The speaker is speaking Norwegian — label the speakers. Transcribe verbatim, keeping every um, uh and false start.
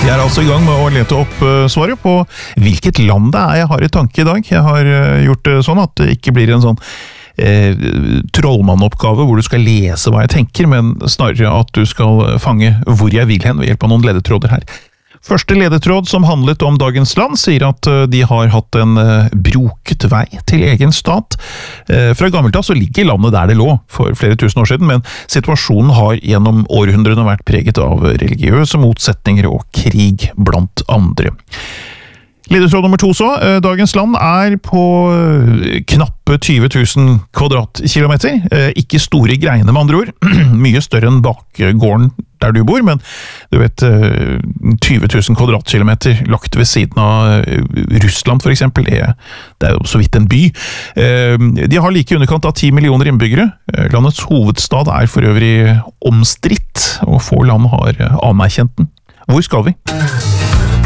Speaker 1: Jeg er altså i gang med å lete opp svaret på hvilket land det er jeg har i tanke i dag. Jeg har gjort det sånn at det ikke blir en sånn eh, trollmannoppgave hvor du skal lese hva jeg tenker, men snarere at du skal fange hvor jeg vil hen ved hjelp av noen ledetråder her. Første ledetråd som handlet om dagens land sier at de har hatt en broket vei til egen stat. Fra gammelt av så ligger landet der det lå for flere tusen år siden, men situasjonen har gjennom århundrene vært preget av religiøse motsetninger og krig blant andre. Ledetråd nummer to så, dagens land er på knappe tyve tusen kvadratkilometer, ikke store greiene med andre ord, mye større enn bakgården der du bor, men du vet, tyve tusen kvadratkilometer lagt ved siden av Russland for eksempel, det, det er jo så vidt en by. De har like i underkant av ti millioner innbyggere, landets hovedstad er for øvrig omstridt, og få land har anerkjent den. Hvor skal vi?